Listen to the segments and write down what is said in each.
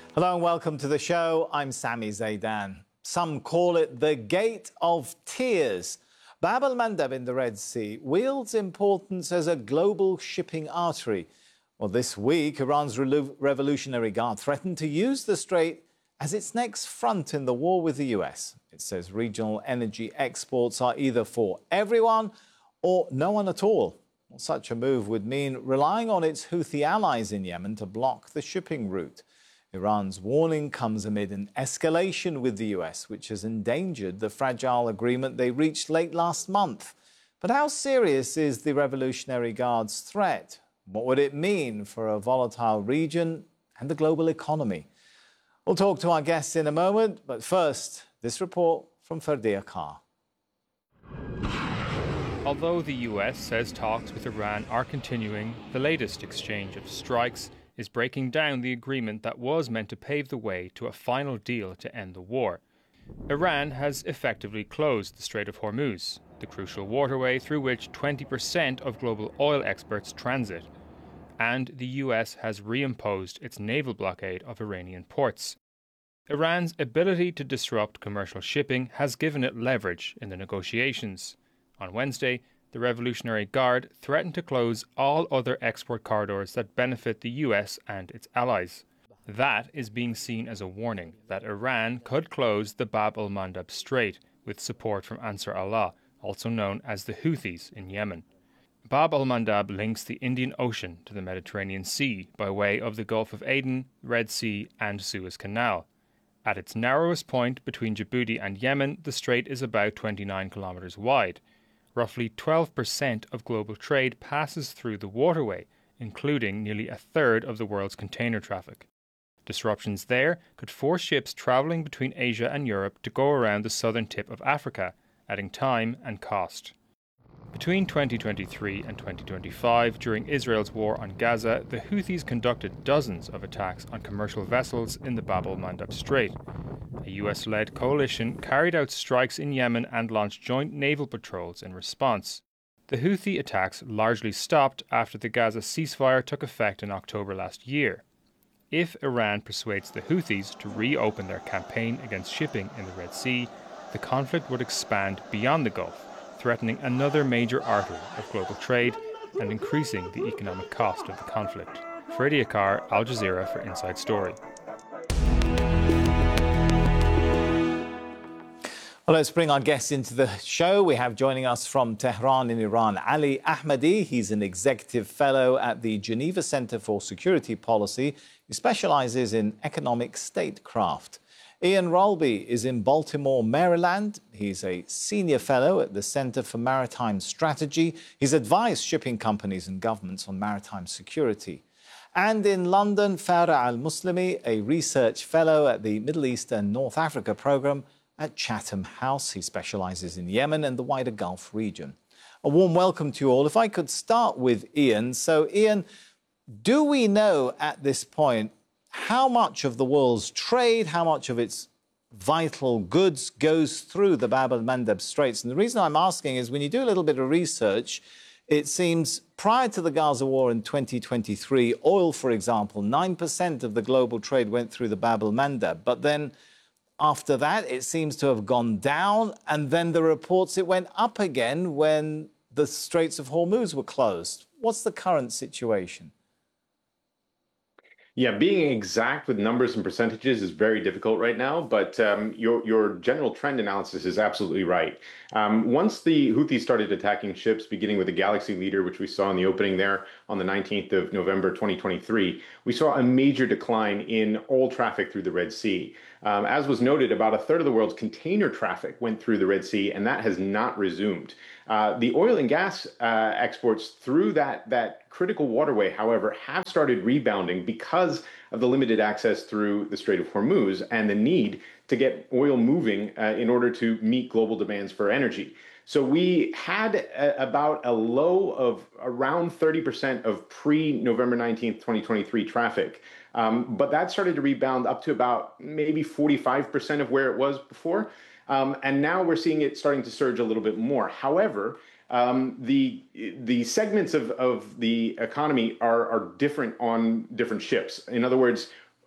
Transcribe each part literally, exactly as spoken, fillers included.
Hello and welcome to the show. I'm Sami Zaidan. Some call it the Gate of Tears. Bab el-Mandeb in the Red Sea wields importance as a global shipping artery. Well, this week, Iran's Revolutionary Guard threatened to use the strait as its next front in the war with the U S. It says regional energy exports are either for everyone or no one at all. Well, such a move would mean relying on its Houthi allies in Yemen to block the shipping route. Iran's warning comes amid an escalation with the U S, which has endangered the fragile agreement they reached late last month. But how serious is the Revolutionary Guard's threat? What would it mean for a volatile region and the global economy? We'll talk to our guests in a moment, but first, this report from Ferdia Carr. Although the U S says talks with Iran are continuing, the latest exchange of strikes is breaking down the agreement that was meant to pave the way to a final deal to end the war. Iran has effectively closed the Strait of Hormuz, the crucial waterway through which twenty percent of global oil exports transit, and the U S has reimposed its naval blockade of Iranian ports. Iran's ability to disrupt commercial shipping has given it leverage in the negotiations. On Wednesday, the Revolutionary Guard threatened to close all other export corridors that benefit the U S and its allies. That is being seen as a warning that Iran could close the Bab el-Mandeb Strait with support from Ansar Allah, also known as the Houthis in Yemen. Bab el-Mandeb links the Indian Ocean to the Mediterranean Sea by way of the Gulf of Aden, Red Sea and Suez Canal. At its narrowest point between Djibouti and Yemen, the strait is about twenty-nine kilometres wide. Roughly twelve percent of global trade passes through the waterway, including nearly a third of the world's container traffic. Disruptions there could force ships travelling between Asia and Europe to go around the southern tip of Africa, adding time and cost. Between twenty twenty-three and twenty twenty-five, during Israel's war on Gaza, the Houthis conducted dozens of attacks on commercial vessels in the Bab el-Mandeb Strait. A U S-led coalition carried out strikes in Yemen and launched joint naval patrols in response. The Houthi attacks largely stopped after the Gaza ceasefire took effect in October last year. If Iran persuades the Houthis to reopen their campaign against shipping in the Red Sea, the conflict would expand beyond the Gulf, threatening another major artery of global trade and increasing the economic cost of the conflict. Ferdia Carr, Al Jazeera for Inside Story. Well, let's bring our guests into the show. We have joining us from Tehran in Iran, Ali Ahmadi. He's an executive fellow at the Geneva Center for Security Policy. He specializes in economic statecraft. Ian Rolby is in Baltimore, Maryland. He's a senior fellow at the Center for Maritime Strategy. He's advised shipping companies and governments on maritime security. And in London, Farah Al-Muslimi, a research fellow at the Middle East and North Africa program at Chatham House. He specializes in Yemen and the wider Gulf region. A warm welcome to you all. If I could start with Ian. So, Ian, do we know at this point how much of the world's trade, how much of its vital goods goes through the Bab el-Mandeb Straits? And the reason I'm asking is when you do a little bit of research, it seems prior to the Gaza war in twenty twenty-three, oil, for example, nine percent of the global trade went through the Bab el-Mandeb. But then after that, it seems to have gone down. And then the reports it went up again when the Straits of Hormuz were closed. What's the current situation? Yeah, being exact with numbers and percentages is very difficult right now, but um, your, your general trend analysis is absolutely right. Um, once the Houthis started attacking ships, beginning with the Galaxy Leader, which we saw in the opening there on the nineteenth of November twenty twenty-three, we saw a major decline in all traffic through the Red Sea. Um, as was noted, about a third of the world's container traffic went through the Red Sea, and that has not resumed. Uh, the oil and gas uh, exports through that, that critical waterway, however, have started rebounding because of the limited access through the Strait of Hormuz and the need to get oil moving uh, in order to meet global demands for energy. So we had a, about a low of around thirty percent of pre-November nineteenth, twenty twenty-three traffic. Um, but that started to rebound up to about maybe forty-five percent of where it was before. Um, and now we're seeing it starting to surge a little bit more. However, um, the the segments of, of the economy are, are different on different ships. In other words,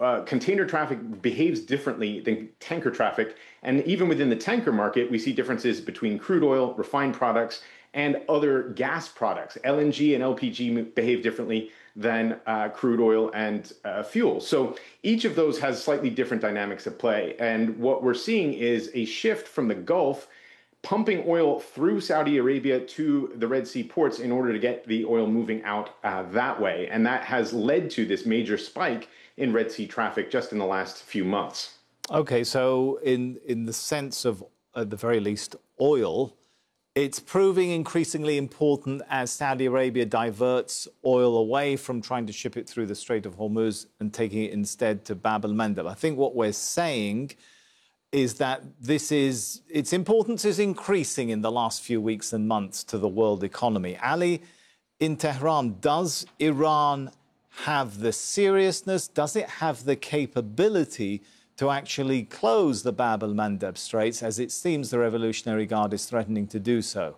uh, container traffic behaves differently than tanker traffic. And even within the tanker market, we see differences between crude oil, refined products, and other gas products. L N G and L P G behave differently than uh, crude oil and uh, fuel. So each of those has slightly different dynamics at play. And what we're seeing is a shift from the Gulf pumping oil through Saudi Arabia to the Red Sea ports in order to get the oil moving out uh, that way. And that has led to this major spike in Red Sea traffic just in the last few months. Okay, so in, in the sense of, at the very least, oil, it's proving increasingly important as Saudi Arabia diverts oil away from trying to ship it through the Strait of Hormuz and taking it instead to Bab el-Mandeb. I think what we're saying is that this is, its importance is increasing in the last few weeks and months to the world economy. Ali, in Tehran, does Iran have the seriousness, does it have the capability to actually close the Bab el-Mandeb Straits, as it seems the Revolutionary Guard is threatening to do so?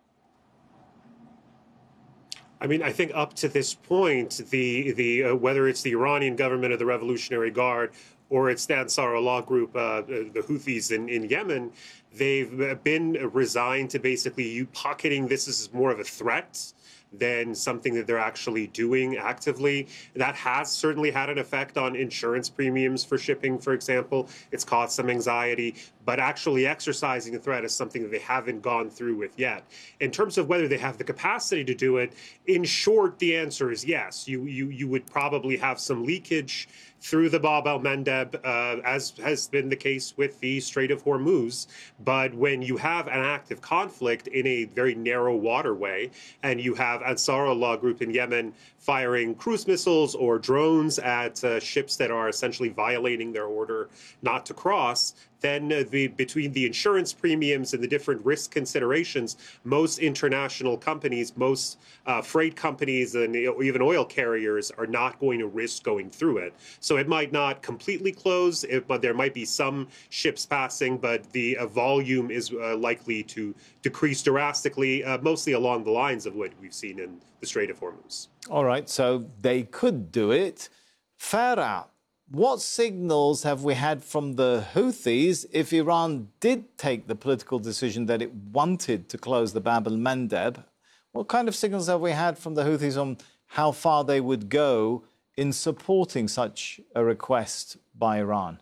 I mean, I think up to this point, the the uh, whether it's the Iranian government or the Revolutionary Guard or it's the Ansar Allah group, uh, the Houthis in, in Yemen, they've been resigned to basically you pocketing this as more of a threat than something that they're actually doing actively. That has certainly had an effect on insurance premiums for shipping, for example. It's caused some anxiety, but actually exercising a threat is something that they haven't gone through with yet. In terms of whether they have the capacity to do it, in short, the answer is yes. You you you would probably have some leakage through the Bab el-Mandeb, uh, as has been the case with the Strait of Hormuz. But when you have an active conflict in a very narrow waterway, and you have Ansar Allah group in Yemen firing cruise missiles or drones at uh, ships that are essentially violating their order not to cross, then uh, the, between the insurance premiums and the different risk considerations, most international companies, most uh, freight companies, and even oil carriers are not going to risk going through it. So it might not completely close, it, but there might be some ships passing, but the uh, volume is uh, likely to decrease drastically, uh, mostly along the lines of what we've seen in the Strait of Hormuz. All right, so they could do it. Farah, what signals have we had from the Houthis if Iran did take the political decision that it wanted to close the Bab el-Mandeb? What kind of signals have we had from the Houthis on how far they would go in supporting such a request by Iran?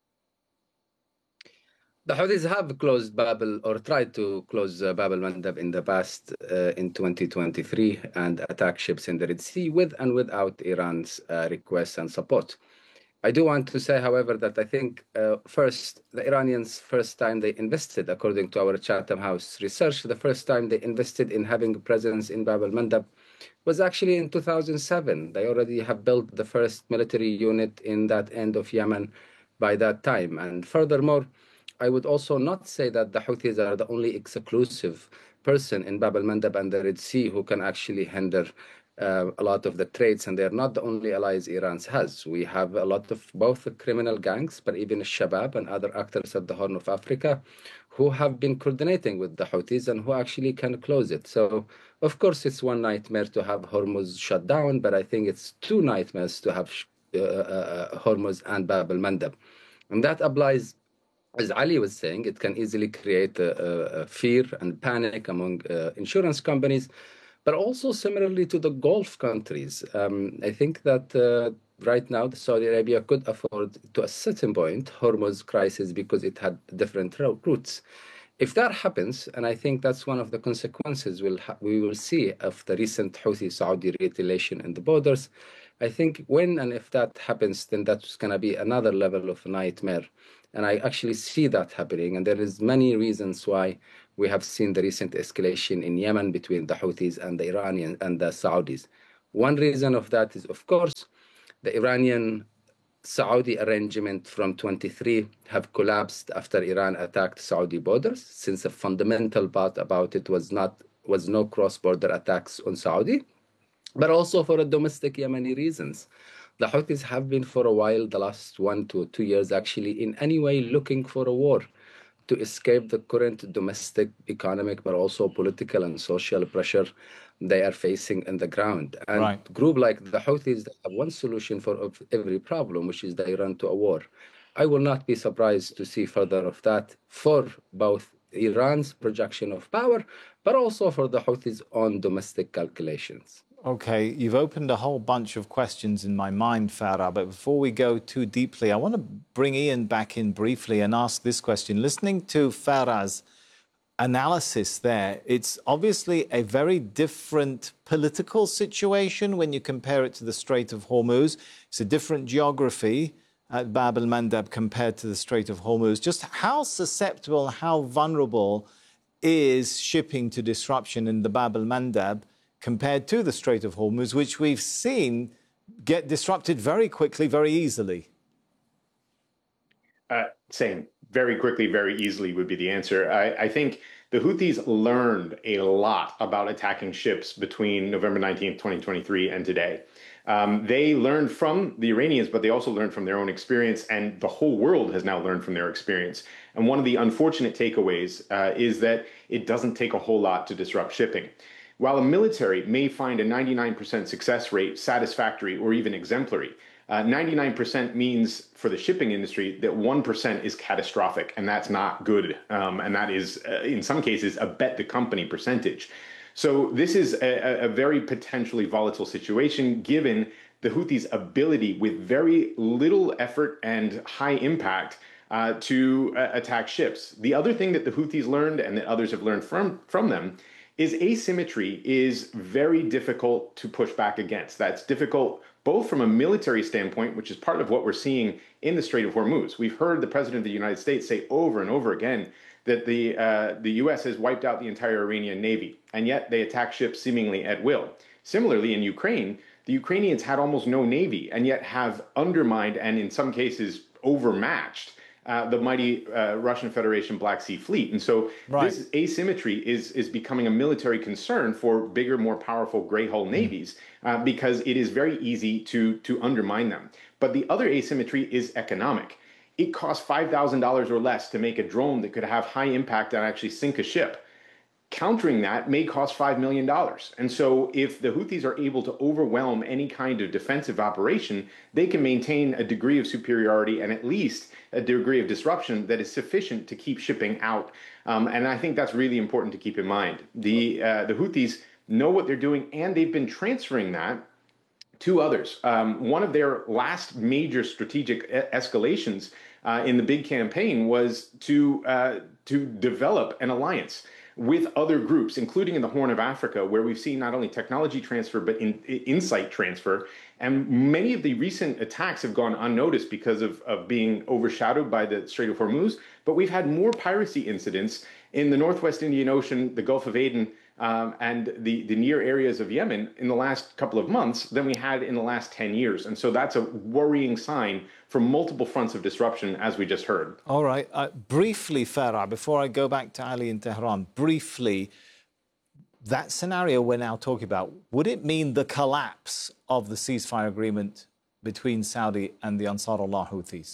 The Houthis have closed Bab el, or tried to close uh, Bab el-Mandeb in the past uh, in twenty twenty-three and attack ships in the Red Sea with and without Iran's uh, requests and support. I do want to say, however, that I think uh, first, the Iranians, first time they invested, according to our Chatham House research, the first time they invested in having a presence in Bab el-Mandeb was actually in two thousand seven. They already have built the first military unit in that end of Yemen by that time. And furthermore, I would also not say that the Houthis are the only exclusive person in Bab el-Mandeb and the Red Sea who can actually hinder Uh, a lot of the trades, and they're not the only allies Iran has. We have a lot of both criminal gangs, but even Shabab and other actors at the Horn of Africa who have been coordinating with the Houthis and who actually can close it. So, of course, it's one nightmare to have Hormuz shut down, but I think it's two nightmares to have uh, uh, Hormuz and Bab el-Mandeb. And that applies, as Ali was saying, it can easily create a, a fear and panic among uh, insurance companies, but also similarly to the Gulf countries. Um, I think that uh, right now Saudi Arabia could afford, to a certain point, Hormuz crisis because it had different routes. If that happens, and I think that's one of the consequences we'll we will see of the recent Houthi-Saudi retaliation in the borders, I think when and if that happens, then that's going to be another level of nightmare. And I actually see that happening, and there is many reasons why we have seen the recent escalation in Yemen between the Houthis and the Iranians and the Saudis. One reason of that is, of course, the Iranian-Saudi arrangement from twenty-three have collapsed after Iran attacked Saudi borders, since a fundamental part about it was not was no cross-border attacks on Saudi, but also for a domestic Yemeni reasons. The Houthis have been for a while, the last one to two years actually, in any way looking for a war to escape the current domestic economic, but also political and social pressure they are facing on the ground. And right. group like the Houthis have one solution for every problem, which is they run to a war. I will not be surprised to see further of that for both Iran's projection of power, but also for the Houthis' own domestic calculations. Okay, you've opened a whole bunch of questions in my mind, Farah, but before we go too deeply, I want to bring Ian back in briefly and ask this question. Listening to Farah's analysis there, it's obviously a very different political situation when you compare it to the Strait of Hormuz. It's a different geography at Bab el-Mandab compared to the Strait of Hormuz. Just how susceptible, how vulnerable is shipping to disruption in the Bab el-Mandab compared to the Strait of Hormuz, which we've seen get disrupted very quickly, very easily? Uh, same. Very quickly, very easily would be the answer. I, I think the Houthis learned a lot about attacking ships between November nineteenth, twenty twenty-three and today. Um, they learned from the Iranians, but they also learned from their own experience, and the whole world has now learned from their experience. And one of the unfortunate takeaways uh, is that it doesn't take a whole lot to disrupt shipping. While a military may find a ninety-nine percent success rate satisfactory or even exemplary, uh, ninety-nine percent means for the shipping industry that one percent is catastrophic, and that's not good. Um, and that is, uh, in some cases, a bet the company percentage. So this is a, a very potentially volatile situation, given the Houthis' ability with very little effort and high impact uh, to uh, attack ships. The other thing that the Houthis learned and that others have learned from, from them is asymmetry is very difficult to push back against. That's difficult both from a military standpoint, which is part of what we're seeing in the Strait of Hormuz. We've heard the President of the United States say over and over again that the, uh, the U S has wiped out the entire Iranian Navy, and yet they attack ships seemingly at will. Similarly, in Ukraine, the Ukrainians had almost no navy, and yet have undermined and in some cases overmatched Uh, the mighty uh, Russian Federation Black Sea Fleet. And so right. this asymmetry is, is becoming a military concern for bigger, more powerful gray hull navies uh, because it is very easy to, to undermine them. But the other asymmetry is economic. It costs five thousand dollars or less to make a drone that could have high impact and actually sink a ship. Countering that may cost five million dollars. And so if the Houthis are able to overwhelm any kind of defensive operation, they can maintain a degree of superiority and at least a degree of disruption that is sufficient to keep shipping out. Um, and I think that's really important to keep in mind. The, uh, the Houthis know what they're doing, and they've been transferring that to others. Um, one of their last major strategic e- escalations uh, in the big campaign was to, uh, to develop an alliance with other groups, including in the Horn of Africa, where we've seen not only technology transfer, but in, in, insight transfer. And many of the recent attacks have gone unnoticed because of, of being overshadowed by the Strait of Hormuz. But we've had more piracy incidents in the Northwest Indian Ocean, the Gulf of Aden, um, and the, the near areas of Yemen in the last couple of months than we had in the last ten years. And so that's a worrying sign for multiple fronts of disruption, as we just heard. All right. Uh, briefly, Farah, before I go back to Ali in Tehran, briefly, that scenario we're now talking about, would it mean the collapse of the ceasefire agreement between Saudi and the Ansarullah Houthis?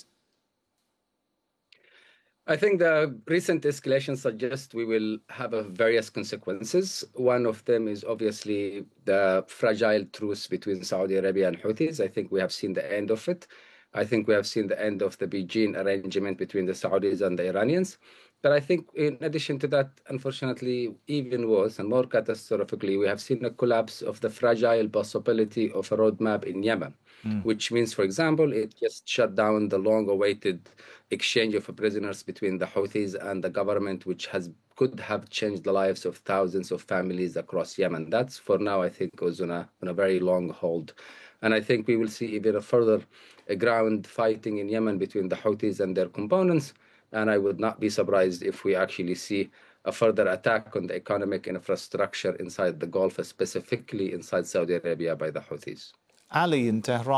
I think the recent escalation suggests we will have a various consequences. One of them is obviously the fragile truce between Saudi Arabia and Houthis. I think we have seen the end of it. I think we have seen the end of the Beijing arrangement between the Saudis and the Iranians. But I think in addition to that, unfortunately, even worse and more catastrophically, we have seen a collapse of the fragile possibility of a roadmap in Yemen, mm. which means, for example, it just shut down the long-awaited exchange of prisoners between the Houthis and the government, which has could have changed the lives of thousands of families across Yemen. That's, for now, I think, was on a, on a very long hold. And I think we will see even a further a ground fighting in Yemen between the Houthis and their components. And I would not be surprised if we actually see a further attack on the economic infrastructure inside the Gulf, specifically inside Saudi Arabia by the Houthis. Ali in Tehran.